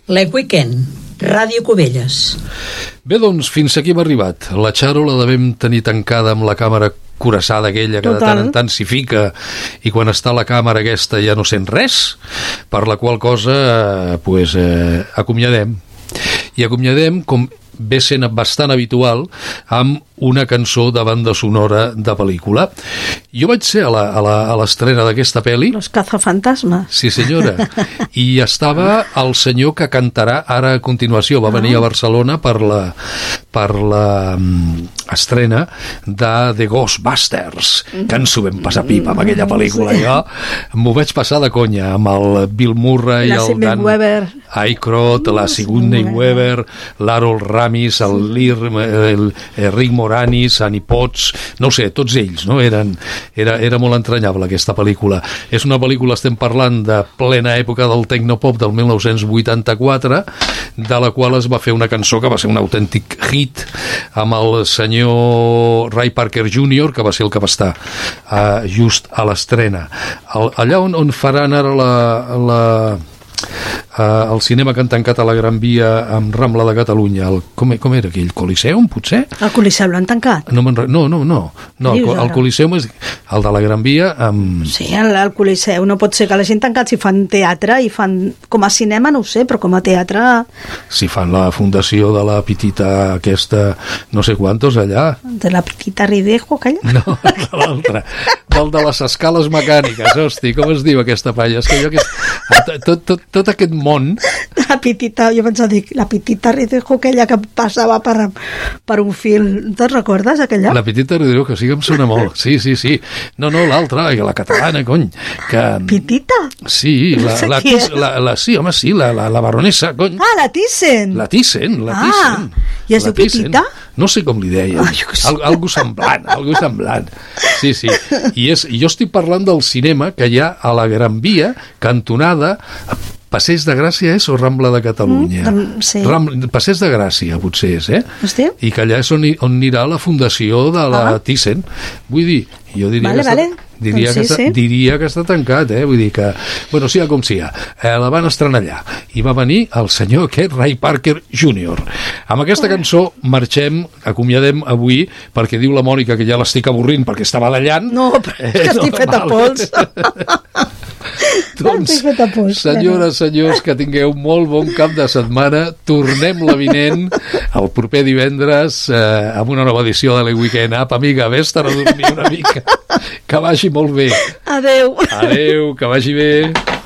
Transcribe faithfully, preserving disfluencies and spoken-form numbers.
Le Weekend, Ràdio Cubelles. Bé, doncs, fins aquí hem arribat. La Charo la devem tenir tancada amb la càmera curassada aquella que Total. de tant en tant s'hi fica i quan està la càmera aquesta ja no sent res, per la qual cosa eh, pues, eh, acomiadem. I acomiadem, com ve sent bastant habitual, amb una cançó de banda sonora de pel·lícula. Jo vaig ser a l'estrena d'aquesta pel·li. Los cazafantasmas. Sí, senyora. I estava el senyor que cantarà ara a continuació. Va ah. venir a Barcelona per la, per la um, estrena de The Ghostbusters, que ens ho vam passar pipa amb aquella pel·lícula. Sí. Jo m'ho vaig passar de conya amb el Bill Murray, la el Dan Aykroyd, la Sigourney Weaver, l'Harold Ramis, el, Lir, el, el Rick Moranis, Annie Potts, no ho sé, tots ells, no? Eren, era, era molt entranyable aquesta pel·lícula. És una pel·lícula, estem parlant de plena època del tecnopop del mil nou-cents vuitanta-quatre, de la qual es va fer una cançó que va ser un autèntic hit amb el senyor Ray Parker júnior, que va ser el que va estar uh, just a l'estrena. Allà on, on faran ara la... la Uh, el cinema que han tancat a la Gran Via amb Rambla de Catalunya, el, com, com era aquell? Coliseum, potser? El Coliseu l'han tancat? No, no, no, no, no el, el Coliseum és el de la Gran Via amb... Sí, el, el Coliseu no pot ser que l'hagin tancat. Si fan teatre i fan com a cinema no ho sé, però com a teatre... Si fan la fundació de la petita aquesta, no sé quantos allà. De la petita Ridejo, aquella? No, de l'altra, del de les escales mecàniques, hosti, com es diu aquesta palla? És que jo aquest, tot, tot, tot aquest món... La petita, jo pensava dir, la petita Ridejo, aquella que passava per, per un fil, te'n recordes, aquella? La petita Ridejo, sí que em sona molt, sí, sí, sí. No, no, l'altra, la catalana, cony. Que... Petita? Sí, la, no la, la, la, sí, home, sí, la, la, la baronessa, cony. Ah, la Thyssen. La Thyssen, la ah, Thyssen. I es diu petita? No sé com li deia. Ah, Al, algo semblant, algo semblant. Sí, sí. I, és, I jo estic parlant del cinema que hi ha a la Gran Via, cantonada... Passeig de Gràcia és o Rambla de Catalunya? Mm, sí. Ram, Passeig de Gràcia, potser és, eh? Hosti? I que allà és on, on anirà la fundació de la ah. Thyssen. Vull dir, jo diria vale, que vale. està, diria, doncs que sí, està, sí. diria que està tancat, eh? Vull dir que, bueno, sigui com sigui, eh, la van estrenar allà. I va venir el senyor aquest, Ray Parker júnior Amb aquesta cançó marxem, acomiadem avui, perquè diu la Mònica que ja l'estic avorrint perquè està badallant. No, però és que eh, estic fet a pols. Doncs, senyores, senyors, que tingueu molt bon cap de setmana. Tornem la vinent el proper divendres eh, amb una nova edició de Le Weekend. Apa, amiga, vés-te'n a dormir una mica. Que vagi molt bé. Adeu. Adeu, que vagi bé.